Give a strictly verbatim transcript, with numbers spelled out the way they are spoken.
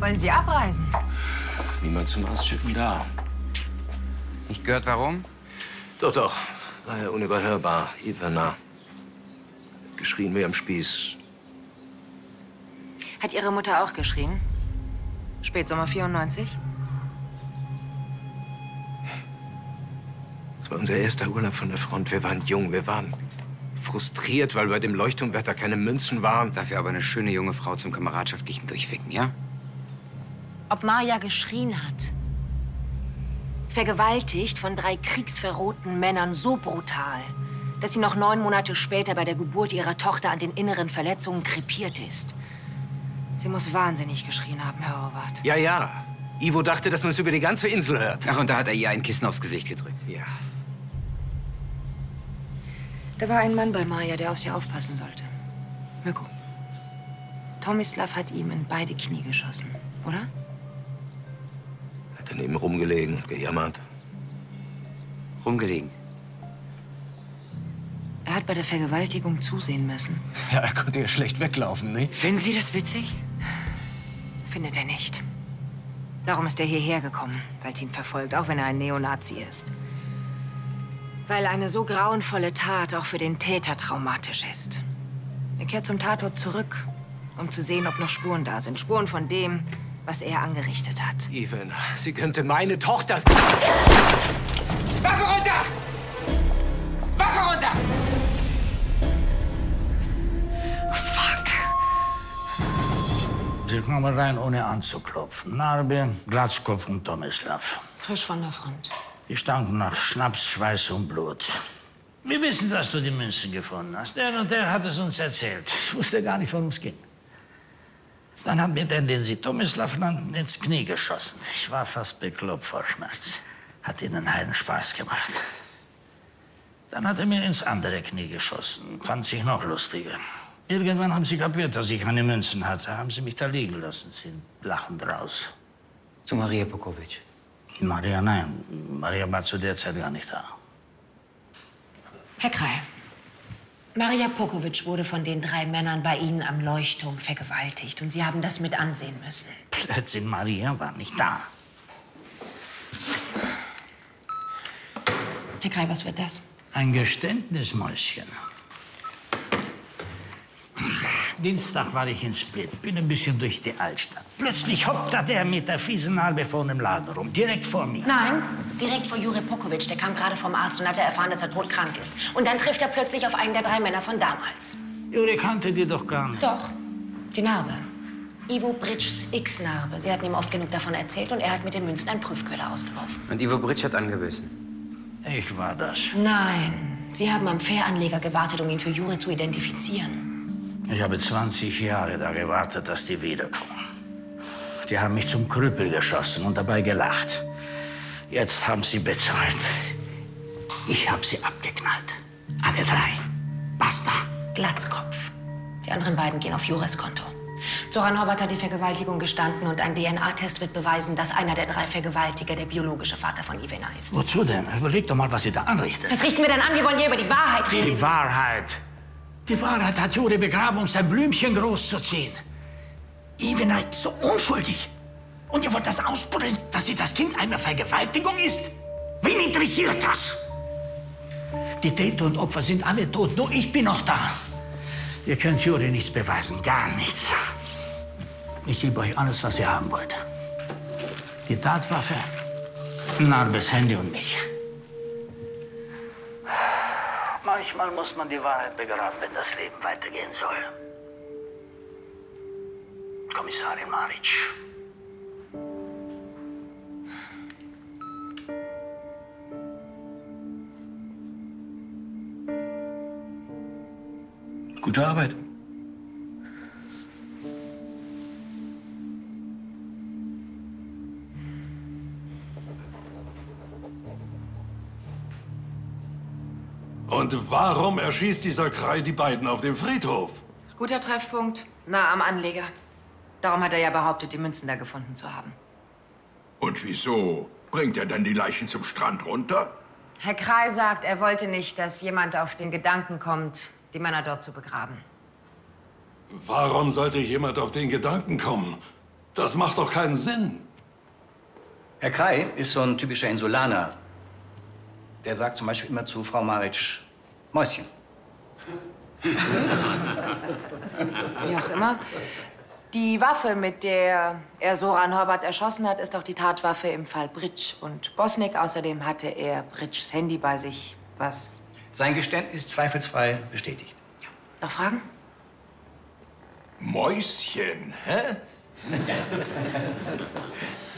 Wollen Sie abreisen? Niemand zum Ausschiffen da. Nicht gehört, warum? Doch, doch. War ja unüberhörbar. Ivana. Geschrien wie am Spieß. Hat Ihre Mutter auch geschrien? Spätsommer vierundneunzig? Das war unser erster Urlaub von der Front. Wir waren jung, wir waren frustriert, weil bei dem Leuchtturmwetter keine Münzen waren. Dafür aber eine schöne junge Frau zum kameradschaftlichen Durchficken, ja? Ob Maja geschrien hat? Vergewaltigt von drei kriegsverrohten Männern so brutal, dass sie noch neun Monate später bei der Geburt ihrer Tochter an den inneren Verletzungen krepiert ist. Sie muss wahnsinnig geschrien haben, Herr Horvath. Ja, ja. Ivo dachte, dass man es über die ganze Insel hört. Ach, und da hat er ihr ein Kissen aufs Gesicht gedrückt. Ja. Da war ein Mann bei Maja, der auf sie aufpassen sollte. Mirko. Tomislav hat ihm in beide Knie geschossen, oder? Hat daneben rumgelegen und gejammert. Rumgelegen? Er hat bei der Vergewaltigung zusehen müssen. Ja, er konnte ja schlecht weglaufen, nicht? Finden Sie das witzig? Findet er nicht. Darum ist er hierher gekommen, weil es ihn verfolgt, auch wenn er ein Neonazi ist. Weil eine so grauenvolle Tat auch für den Täter traumatisch ist. Er kehrt zum Tatort zurück, um zu sehen, ob noch Spuren da sind. Spuren von dem, was er angerichtet hat. Ivana, sie könnte meine Tochter sein. Waffe runter! Waffe runter! Fuck! Sie kommen rein, ohne anzuklopfen. Narbe, Glatzkopf und Tomislav. Frisch von der Front. Die stanken nach Schnaps, Schweiß und Blut. Wir wissen, dass du die Münzen gefunden hast. Der und der hat es uns erzählt. Ich wusste gar nicht, worum es ging. Dann hat mir der, den Sie Tomislav nannten, ins Knie geschossen. Ich war fast bekloppt vor Schmerz. Hat ihnen einen Spaß gemacht. Dann hat er mir ins andere Knie geschossen. Fand sich noch lustiger. Irgendwann haben sie kapiert, dass ich keine Münzen hatte. Haben sie mich da liegen lassen, sind lachend raus. Zu Maria Pokovic. Maria, nein. Maria war zu der Zeit gar nicht da. Herr Krei, Maria Pokovic wurde von den drei Männern bei Ihnen am Leuchtturm vergewaltigt. Und Sie haben das mit ansehen müssen. Plötzlich, Maria war nicht da. Herr Krei, was wird das? Ein Geständnismäuschen. Dienstag war ich in Split, bin ein bisschen durch die Altstadt. Plötzlich hoppt da der mit der fiesen Narbe vor dem Laden rum, direkt vor mir. Nein, direkt vor Jure Pokovic. Der kam gerade vom Arzt und hatte erfahren, dass er todkrank ist. Und dann trifft er plötzlich auf einen der drei Männer von damals. Jure kannte die doch gar nicht. Doch, die Narbe. Ivo Britschs X-Narbe. Sie hatten ihm oft genug davon erzählt und er hat mit den Münzen einen Prüfköder ausgeworfen. Und Ivo Britsch hat angebissen. Ich war das. Nein, Sie haben am Fähranleger gewartet, um ihn für Jure zu identifizieren. Ich habe zwanzig Jahre da gewartet, dass die wiederkommen. Die haben mich zum Krüppel geschossen und dabei gelacht. Jetzt haben sie bezahlt. Ich habe sie abgeknallt. Alle drei. Basta. Glatzkopf. Die anderen beiden gehen auf Jures Konto. Zoran Horvath hat die Vergewaltigung gestanden und ein D N A-Test wird beweisen, dass einer der drei Vergewaltiger der biologische Vater von Ivana ist. Wozu denn? Überleg doch mal, was ihr da anrichtet. Was richten wir denn an? Wir wollen hier über die Wahrheit reden. Die Wahrheit. Die Wahrheit hat Jure begraben, um sein Blümchen großzuziehen. Ivana ist so unschuldig. Und ihr wollt das ausbuddeln, dass sie das Kind einer Vergewaltigung ist? Wen interessiert das? Die Täter und Opfer sind alle tot, nur ich bin noch da. Ihr könnt Jure nichts beweisen, gar nichts. Ich gebe euch alles, was ihr haben wollt. Die Tatwaffe, Narbes Handy und mich. Manchmal muss man die Wahrheit begraben, wenn das Leben weitergehen soll. Kommissarin Maric. Gute Arbeit. Und warum erschießt dieser Krei die beiden auf dem Friedhof? Guter Treffpunkt, nah am Anleger. Darum hat er ja behauptet, die Münzen da gefunden zu haben. Und wieso bringt er dann die Leichen zum Strand runter? Herr Krei sagt, er wollte nicht, dass jemand auf den Gedanken kommt, die Männer dort zu begraben. Warum sollte jemand auf den Gedanken kommen? Das macht doch keinen Sinn. Herr Krei ist so ein typischer Insulaner. Der sagt zum Beispiel immer zu Frau Maric, Mäuschen. Wie auch immer. Die Waffe, mit der er Soran Horvath erschossen hat, ist auch die Tatwaffe im Fall Britsch und Bosnick. Außerdem hatte er Britschs Handy bei sich, was... Sein Geständnis ist zweifelsfrei bestätigt. Noch Fragen? Mäuschen, hä?